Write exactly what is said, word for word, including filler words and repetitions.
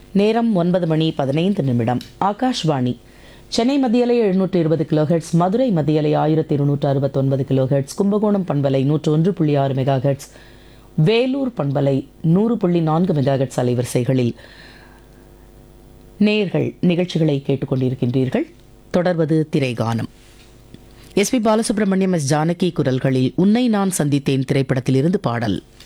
நேரம் ஒன்பது மணி பதினைந்து நிமிடம். ஆகாஷ்வாணி சென்னை மத்தியலை எழுநூற்று இருபது கிலோஹெட்ஸ், மதுரை மத்தியலை ஆயிரத்தி இருநூற்று அறுபத்தொன்பது கிலோஹெட்ஸ், கும்பகோணம் பண்பலை நூற்று ஒன்று புள்ளி ஆறு மெகாஹெட்ஸ், வேலூர் பண்பலை நூறு புள்ளி நான்கு மெகாஹெட்ஸ் அலைவரிசைகளில் நேயர்கள் நிகழ்ச்சிகளை கேட்டுக்கொண்டிருக்கின்றீர்கள். தொடர்வது திரைகானம். S B Balasubramaniam, S Janaki குரல்களில் உன்னை நான் சந்தித்தேன் திரைப்படத்திலிருந்து பாடல்.